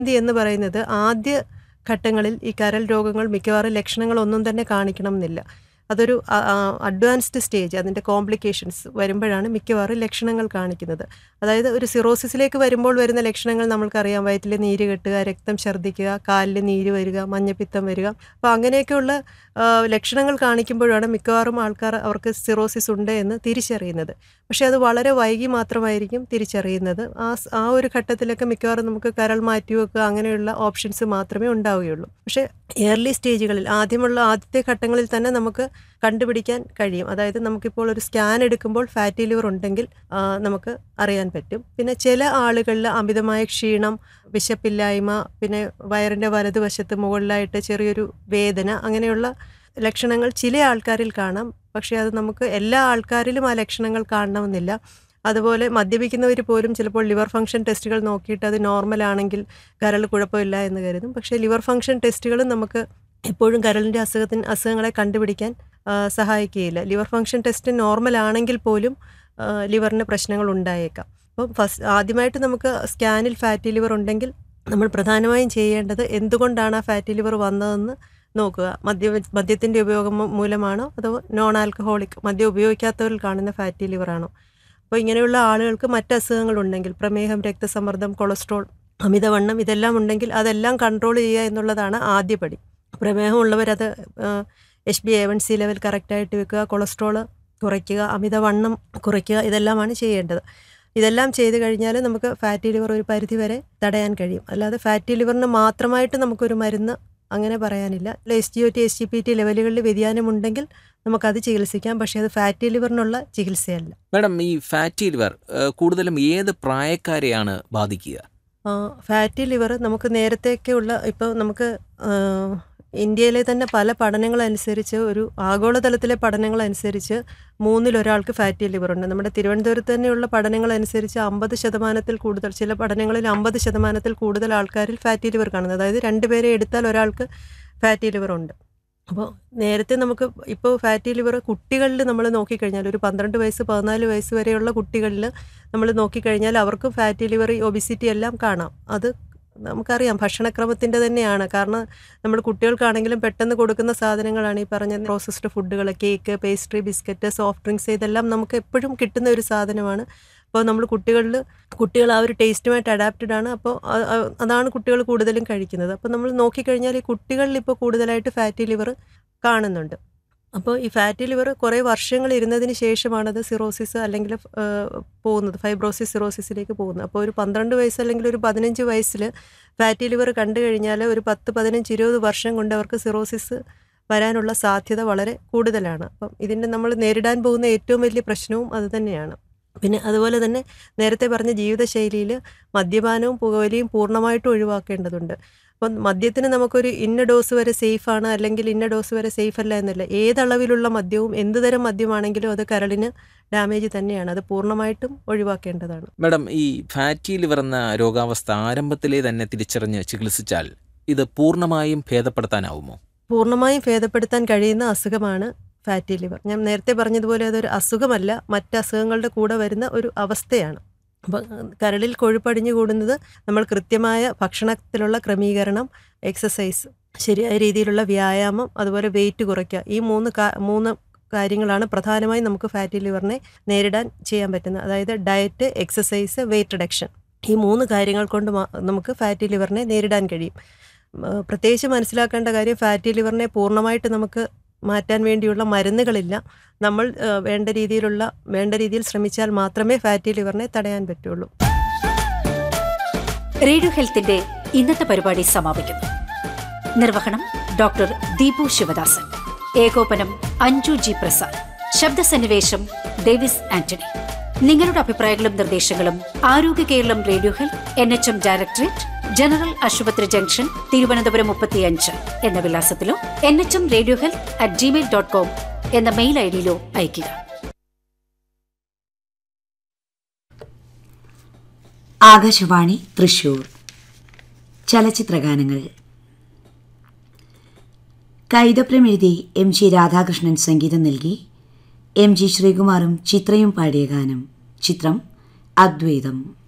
എന്ന് പറയുന്നത് ആദ്യ ഘട്ടങ്ങളിൽ ഈ കരൾ രോഗങ്ങൾ മിക്കവാറും ലക്ഷണങ്ങളൊന്നും തന്നെ കാണിക്കണം എന്നില്ല. അതൊരു അഡ്വാൻസ്ഡ് സ്റ്റേജ്, അതിൻ്റെ കോംപ്ലിക്കേഷൻസ് വരുമ്പോഴാണ് മിക്കവാറും ലക്ഷണങ്ങൾ കാണിക്കുന്നത്. അതായത് ഒരു സിറോസിസിലേക്ക് വരുമ്പോൾ വരുന്ന ലക്ഷണങ്ങൾ നമ്മൾക്കറിയാം. വയറ്റിൽ നീര് കെട്ടുക, രക്തം ഛർദ്ദിക്കുക, കാലിൽ നീര് വരിക, മഞ്ഞപ്പിത്തം വരിക. അപ്പോൾ അങ്ങനെയൊക്കെയുള്ള ലക്ഷണങ്ങൾ കാണിക്കുമ്പോഴാണ് മിക്കവാറും ആൾക്കാർ അവർക്ക് സിറോസിസ് ഉണ്ട് എന്ന് തിരിച്ചറിയുന്നത്. പക്ഷേ അത് വളരെ വൈകി മാത്രമായിരിക്കും തിരിച്ചറിയുന്നത്. ആ ഒരു ഘട്ടത്തിലൊക്കെ മിക്കവാറും നമുക്ക് കരൾ മാറ്റിവെക്കുക അങ്ങനെയുള്ള ഓപ്ഷൻസ് മാത്രമേ ഉണ്ടാവുകയുള്ളൂ. പക്ഷേ ഏർലി സ്റ്റേജുകളിൽ ആദ്യത്തെ ഘട്ടങ്ങളിൽ തന്നെ നമുക്ക് കണ്ടുപിടിക്കാൻ കഴിയും. അതായത് നമുക്കിപ്പോൾ ഒരു സ്കാൻ എടുക്കുമ്പോൾ ഫാറ്റി ലിവർ ഉണ്ടെങ്കിൽ നമുക്ക് അറിയാൻ പറ്റും. പിന്നെ ചില ആളുകളിൽ അമിതമായ ക്ഷീണം, വിശപ്പില്ലായ്മ, പിന്നെ വയറിൻ്റെ വലതുവശത്ത് മുകളിലായിട്ട് ചെറിയൊരു വേദന, അങ്ങനെയുള്ള ലക്ഷണങ്ങൾ ചില ആൾക്കാരിൽ കാണാം. പക്ഷേ അത് നമുക്ക് എല്ലാ ആൾക്കാരിലും ആ ലക്ഷണങ്ങൾ കാണണമെന്നില്ല. അതുപോലെ മദ്യപിക്കുന്നവർ പോലും ചിലപ്പോൾ ലിവർ ഫംഗ്ഷൻ ടെസ്റ്റുകൾ നോക്കിയിട്ട് അത് നോർമൽ ആണെങ്കിൽ കരൾ കുഴപ്പമില്ല എന്ന് കരുതും. പക്ഷേ ലിവർ ഫംഗ്ഷൻ ടെസ്റ്റുകളും നമുക്ക് എപ്പോഴും കരളിൻ്റെ അസുഖങ്ങളെ കണ്ടുപിടിക്കാൻ സഹായിക്കുകയില്ല. ലിവർ ഫംഗ്ഷൻ ടെസ്റ്റ് നോർമൽ ആണെങ്കിൽ പോലും ലിവറിന് പ്രശ്നങ്ങൾ ഉണ്ടായേക്കാം. അപ്പം ആദ്യമായിട്ട് നമുക്ക് സ്കാനിൽ ഫാറ്റി ലിവർ ഉണ്ടെങ്കിൽ നമ്മൾ പ്രധാനമായും ചെയ്യേണ്ടത് എന്തുകൊണ്ടാണ് ആ ഫാറ്റി ലിവർ വന്നതെന്ന് നോക്കുക. മദ്യത്തിൻ്റെ ഉപയോഗം മൂലമാണോ അതോ നോൺ ആൽക്കഹോളിക് മദ്യം ഉപയോഗിക്കാത്തവരിൽ കാണുന്ന ഫാറ്റി ലിവറാണോ? അപ്പോൾ ഇങ്ങനെയുള്ള ആളുകൾക്ക് മറ്റ് അസുഖങ്ങളുണ്ടെങ്കിൽ പ്രമേഹം, രക്തസമ്മർദ്ദം, കൊളസ്ട്രോൾ, അമിതവണ്ണം ഇതെല്ലാം ഉണ്ടെങ്കിൽ അതെല്ലാം കൺട്രോൾ ചെയ്യുക എന്നുള്ളതാണ് ആദ്യപടി. പ്രമേഹം ഉള്ളവരത് HbA1c ലെവൽ കറക്റ്റായിട്ട് വെക്കുക, കൊളസ്ട്രോൾ കുറയ്ക്കുക, അമിതവണ്ണം കുറയ്ക്കുക, ഇതെല്ലാമാണ് ചെയ്യേണ്ടത്. ഇതെല്ലാം ചെയ്ത് കഴിഞ്ഞാൽ നമുക്ക് ഫാറ്റി ലിവർ ഒരു പരിധി വരെ തടയാൻ കഴിയും. അല്ലാതെ ഫാറ്റി ലിവറിന് മാത്രമായിട്ട് നമുക്കൊരു മരുന്ന് അങ്ങനെ പറയാനില്ല. SGOT, SGPT ലെവലുകളിൽ വ്യതിയാനമുണ്ടെങ്കിൽ നമുക്കത് ചികിത്സിക്കാം. പക്ഷേ അത് ഫാറ്റി ലിവറിനുള്ള ചികിത്സയല്ല. മാഡം, ഈ ഫാറ്റി ലിവർ കൂടുതലും ഏത് പ്രായക്കാരെയാണ് ബാധിക്കുക? ഫാറ്റി ലിവർ നമുക്ക് നേരത്തേക്കുള്ള ഇപ്പോൾ നമുക്ക് ഇന്ത്യയിലെ തന്നെ പല പഠനങ്ങളനുസരിച്ച്, ഒരു ആഗോളതലത്തിലെ പഠനങ്ങളനുസരിച്ച് 1/3 ഫാറ്റി ലിവർ ഉണ്ട്. നമ്മുടെ തിരുവനന്തപുരത്ത് തന്നെയുള്ള പഠനങ്ങളനുസരിച്ച് 50% കൂടുതൽ, ചില പഠനങ്ങളിൽ 50% കൂടുതൽ ആൾക്കാരിൽ ഫാറ്റി ലിവർ കാണുന്നത്. അതായത് 2 പേരെ എടുത്താൽ ഒരാൾക്ക് ഫാറ്റി ലിവർ ഉണ്ട്. അപ്പോൾ നേരത്തെ നമുക്ക് ഇപ്പോൾ ഫാറ്റി ലിവർ കുട്ടികളിൽ നമ്മൾ നോക്കിക്കഴിഞ്ഞാൽ ഒരു 12 വയസ്സ് 14 വയസ്സ് വരെയുള്ള കുട്ടികളിൽ നമ്മൾ നോക്കിക്കഴിഞ്ഞാൽ അവർക്കും ഫാറ്റി ലിവർ, ഒബിസിറ്റി എല്ലാം കാണാം. അത് നമുക്കറിയാം ഭക്ഷണക്രമത്തിൻ്റെ തന്നെയാണ്. കാരണം നമ്മൾ കുട്ടികൾക്കാണെങ്കിലും പെട്ടെന്ന് കൊടുക്കുന്ന സാധനങ്ങളാണ് ഈ പറഞ്ഞ പ്രോസസ്ഡ് ഫുഡുകൾ, cake, pastry, biscuit, soft drinks, ഇതെല്ലാം നമുക്ക് എപ്പോഴും കിട്ടുന്ന ഒരു സാധനമാണ്. അപ്പോൾ നമ്മൾ കുട്ടികൾ ആ ഒരു ടേസ്റ്റുമായിട്ട് അഡാപ്റ്റഡ് ആണ്. അപ്പോൾ അതാണ് കുട്ടികൾ കൂടുതലും കഴിക്കുന്നത്. അപ്പോൾ നമ്മൾ നോക്കിക്കഴിഞ്ഞാൽ ഈ കുട്ടികളിൽ ഇപ്പോൾ കൂടുതലായിട്ട് ഫാറ്റി ലിവർ കാണുന്നുണ്ട്. അപ്പോൾ ഈ ഫാറ്റി ലിവർ കുറേ വർഷങ്ങൾ ഇരുന്നതിന് ശേഷമാണത് സിറോസിസ് അല്ലെങ്കിൽ പോകുന്നത്, ഫൈബ്രോസിസ്, സിറോസിസിലേക്ക് പോകുന്നത്. അപ്പോൾ ഒരു 12 വയസ്സ് അല്ലെങ്കിൽ ഒരു 15 വയസ്സിൽ ഫാറ്റി ലിവർ കണ്ടു കഴിഞ്ഞാൽ ഒരു 10, 15, 20 വർഷം കൊണ്ട് അവർക്ക് സിറോസിസ് വരാനുള്ള സാധ്യത വളരെ കൂടുതലാണ്. അപ്പം ഇതിൻ്റെ നമ്മൾ നേരിടാൻ പോകുന്ന ഏറ്റവും വലിയ പ്രശ്നവും അത് തന്നെയാണ്. പിന്നെ അതുപോലെ തന്നെ നേരത്തെ പറഞ്ഞ ജീവിതശൈലിയിൽ മദ്യപാനവും പുകവലിയും പൂർണ്ണമായിട്ടും ഒഴിവാക്കേണ്ടതുണ്ട്. അപ്പം മദ്യത്തിന് നമുക്കൊരു ഇന്ന ഡോസ് വരെ സേഫാണ് അല്ലെങ്കിൽ ഇന്ന ഡോസ് വരെ സേഫ് അല്ല എന്നല്ല. ഏതളവിലുള്ള മദ്യവും എന്തുതരം മദ്യമാണെങ്കിലും അത് കരളിന് ഡാമേജ് തന്നെയാണ്. അത് പൂർണ്ണമായിട്ടും ഒഴിവാക്കേണ്ടതാണ്. മാഡം, ഈ ഫാറ്റി ലിവർ എന്ന രോഗാവസ്ഥ ആരംഭത്തിലേ തന്നെ തിരിച്ചറിഞ്ഞ് ചികിത്സിച്ചാൽ ഇത് പൂർണ്ണമായും ഭേദപ്പെടുത്താനാവുമോ? പൂർണ്ണമായും ഭേദപ്പെടുത്താൻ കഴിയുന്ന അസുഖമാണ് ഫാറ്റി ലിവർ. ഞാൻ നേരത്തെ പറഞ്ഞതുപോലെ അതൊരു അസുഖമല്ല, മറ്റ് അസുഖങ്ങളുടെ കൂടെ വരുന്ന ഒരു അവസ്ഥയാണ്. അപ്പോൾ കരളിൽ കൊഴുപ്പടിഞ്ഞു കൂടുന്നത് നമ്മൾ കൃത്യമായ ഭക്ഷണത്തിലുള്ള ക്രമീകരണം, എക്സസൈസ്, ശരിയായ രീതിയിലുള്ള വ്യായാമം, അതുപോലെ വെയിറ്റ് കുറയ്ക്കുക, ഈ മൂന്ന് കാര്യങ്ങളാണ് പ്രധാനമായും നമുക്ക് ഫാറ്റി ലിവറിനെ നേരിടാൻ ചെയ്യാൻ പറ്റുന്നത്. അതായത് ഡയറ്റ്, എക്സസൈസ്, വെയിറ്റ് റിഡക്ഷൻ, ഈ 3 കാര്യങ്ങൾ കൊണ്ട് നമുക്ക് ഫാറ്റി ലിവറിനെ നേരിടാൻ കഴിയും. പ്രത്യേകിച്ച് മനസ്സിലാക്കേണ്ട കാര്യം, ഫാറ്റി ലിവറിനെ പൂർണ്ണമായിട്ട് നമുക്ക് മാറ്റാൻ വേണ്ടിയുള്ള മരുന്നുകളില്ല. നമ്മൾ വേണ്ട രീതിയിൽ ശ്രമിച്ചാൽ മാത്രമേ ഫാറ്റി ലിവറിനെ തടയാൻ പറ്റുള്ളൂ. റേഡിയോ ഹെൽത്തിന്റെ ഇന്നത്തെ പരിപാടി സമാപിക്കുന്നു. നിർവഹണം ഡോക്ടർ ദീപു ശിവദാസൻ, ഏകോപനം അഞ്ജു ജി പ്രസാദ്, ശബ്ദസന്നിവേശം ഡേവിസ് ആന്റണി. നിങ്ങളുടെ അഭിപ്രായങ്ങളും നിർദ്ദേശങ്ങളും ആരോഗ്യ Keralam radio health NHM directorate, general ആശുപത്രി ജംഗ്ഷൻ, തിരുവനന്തപുരം 35 എന്ന വിലാസത്തിലോ nhmradiohealth@gmail.com എന്ന മെയിൽ ഐഡിയിലോ അയയ്ക്കുക. ആകാശവാണി തൃശൂർ. ചലച്ചിത്രഗാനങ്ങൾ. കൈതപ്രം എഴുതി MG രാധാകൃഷ്ണൻ സംഗീതം നൽകി MG ശ്രീകുമാറും ചിത്രയും പാടിയ ഗാനം. ചിത്രം അദ്വൈതം.